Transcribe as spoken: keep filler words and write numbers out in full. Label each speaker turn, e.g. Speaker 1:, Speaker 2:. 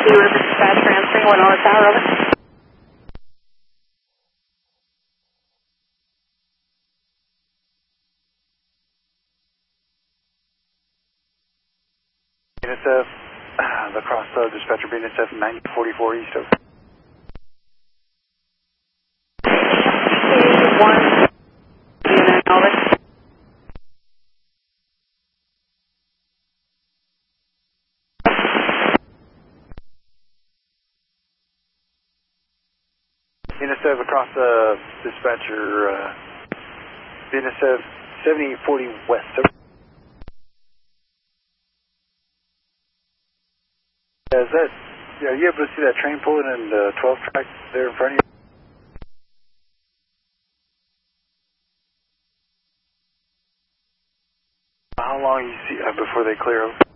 Speaker 1: River Dispatch transferring one on the tower, over.
Speaker 2: N S F, uh, the cross uh, dispatcher B N S F ninety forty-four east of.
Speaker 1: one, over.
Speaker 2: B N S F across the dispatcher, uh, B N S F seventy forty west. Over. Yeah, is that, yeah, are you able to see that train pulling in the twelve track there in front of you? How long you see uh, before they clear over?